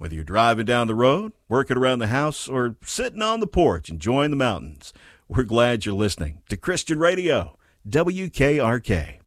Whether you're driving down the road, working around the house, or sitting on the porch enjoying the mountains, we're glad you're listening to Christian Radio, WKRK.